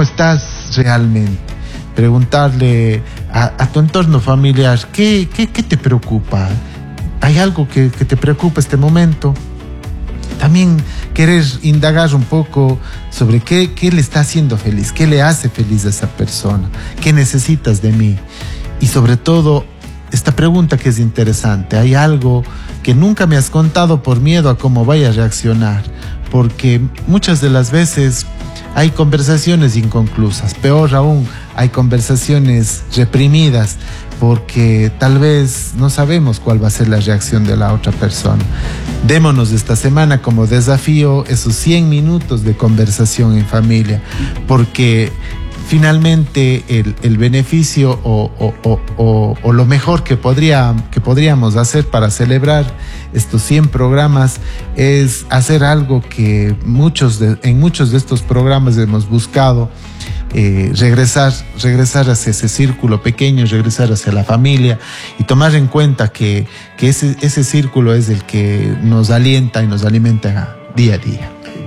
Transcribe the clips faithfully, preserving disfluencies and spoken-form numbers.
estás realmente. Preguntarle a, a tu entorno familiar, ¿qué, qué, qué te preocupa? ¿Hay algo que, que te preocupa este momento? También querer indagar un poco sobre qué, qué le está haciendo feliz, qué le hace feliz a esa persona, qué necesitas de mí. Y sobre todo, esta pregunta que es interesante, ¿hay algo que nunca me has contado por miedo a cómo vaya a reaccionar? Porque muchas de las veces hay conversaciones inconclusas, peor aún, hay conversaciones reprimidas, porque tal vez no sabemos cuál va a ser la reacción de la otra persona. Démonos esta semana como desafío esos cien minutos de conversación en familia, porque finalmente el, el beneficio o, o, o, o, o lo mejor que, podría, que podríamos hacer para celebrar estos cien programas es hacer algo que muchos de, en muchos de estos programas hemos buscado, eh, regresar, regresar hacia ese círculo pequeño, regresar hacia la familia y tomar en cuenta que, que ese, ese círculo es el que nos alienta y nos alimenta día a día.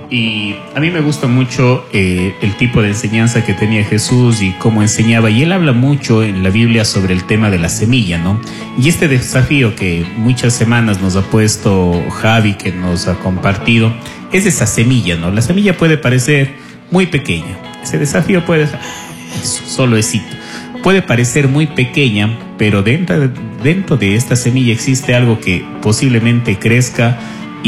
Y a mí me gusta mucho eh, el tipo de enseñanza que tenía Jesús y cómo enseñaba. Y él habla mucho en la Biblia sobre el tema de la semilla, ¿no? Y este desafío que muchas semanas nos ha puesto Javi, que nos ha compartido, es esa semilla, ¿no? La semilla puede parecer muy pequeña. Ese desafío puede ser, solo es puede parecer muy pequeña, pero dentro de, dentro de esta semilla existe algo que posiblemente crezca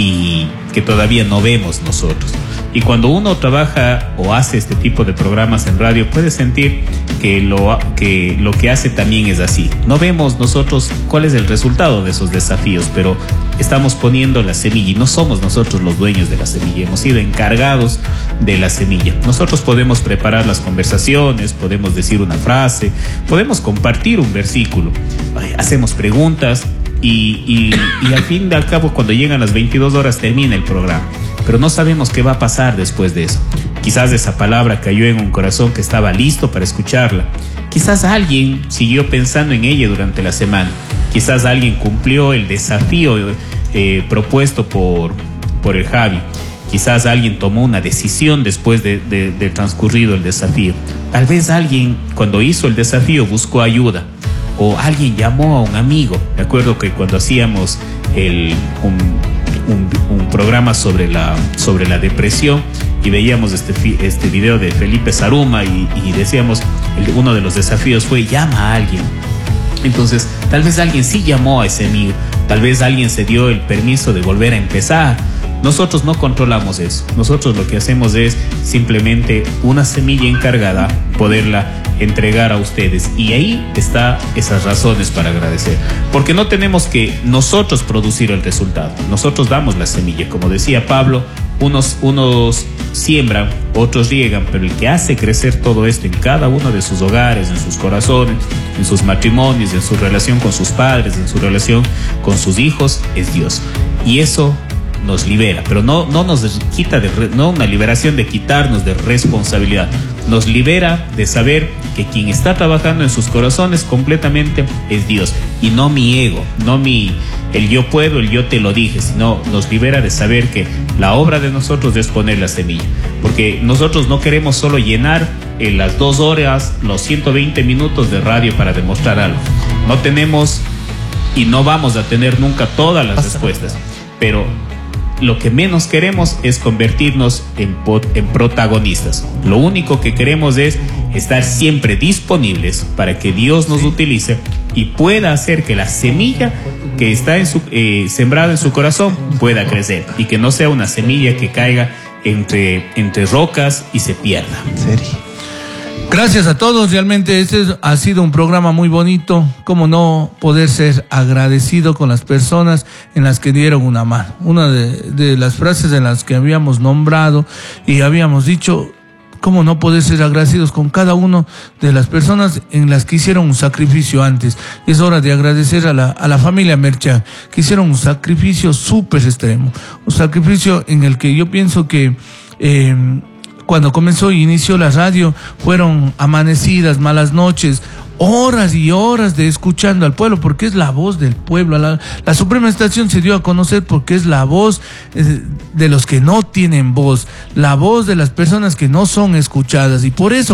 y que todavía no vemos nosotros. Y cuando uno trabaja o hace este tipo de programas en radio, puede sentir que lo, que lo que hace también es así. No vemos nosotros cuál es el resultado de esos desafíos, pero estamos poniendo la semilla y no somos nosotros los dueños de la semilla, hemos sido encargados de la semilla. Nosotros podemos preparar las conversaciones, podemos decir una frase, podemos compartir un versículo, hacemos preguntas, Y, y, y al fin y al cabo, cuando llegan las veintidós horas termina el programa, pero no sabemos qué va a pasar después de eso. Quizás esa palabra cayó en un corazón que estaba listo para escucharla. Quizás alguien siguió pensando en ella durante la semana. Quizás alguien cumplió el desafío eh, propuesto por, por el Javi. Quizás alguien tomó una decisión después de, de, de transcurrido el desafío. Tal vez alguien, cuando hizo el desafío, buscó ayuda. O alguien llamó a un amigo. Me acuerdo que cuando hacíamos el, un, un, un programa sobre la, sobre la depresión y veíamos este, este video de Felipe Zaruma y, y decíamos, el, uno de los desafíos fue llama a alguien. Entonces, tal vez alguien sí llamó a ese amigo, tal vez alguien se dio el permiso de volver a empezar. Nosotros no controlamos eso. Nosotros lo que hacemos es simplemente una semilla encargada, poderla entregar a ustedes. Y ahí está esas razones para agradecer. Porque no tenemos que nosotros producir el resultado. Nosotros damos la semilla. Como decía Pablo, unos, unos siembran, otros riegan, pero el que hace crecer todo esto en cada uno de sus hogares, en sus corazones, en sus matrimonios, en su relación con sus padres, en su relación con sus hijos, es Dios. Y eso nos libera, pero no, no nos quita de, no una liberación de quitarnos de responsabilidad, nos libera de saber que quien está trabajando en sus corazones completamente es Dios y no mi ego, no mi el yo puedo, el yo te lo dije, sino nos libera de saber que la obra de nosotros es poner la semilla, porque nosotros no queremos solo llenar en las dos horas, los ciento veinte minutos de radio para demostrar algo. No tenemos y no vamos a tener nunca todas las respuestas, pero lo que menos queremos es convertirnos en, en protagonistas. Lo único que queremos es estar siempre disponibles para que Dios nos utilice y pueda hacer que la semilla que está en su, eh, sembrada en su corazón pueda crecer y que no sea una semilla que caiga entre, entre rocas y se pierda. ¿En serio? Gracias a todos, realmente este ha sido un programa muy bonito. Cómo no poder ser agradecido con las personas en las que dieron una mano. Una de, de las frases en las que habíamos nombrado y habíamos dicho, cómo no poder ser agradecidos con cada una de las personas en las que hicieron un sacrificio antes. Es hora de agradecer a la, a la familia Merchan, que hicieron un sacrificio súper extremo, un sacrificio en el que yo pienso que eh, cuando comenzó y inició la radio, fueron amanecidas, malas noches, horas y horas de escuchando al pueblo, porque es la voz del pueblo. La, la Suprema Estación se dio a conocer porque es la voz eh, de los que no tienen voz, la voz de las personas que no son escuchadas, y por eso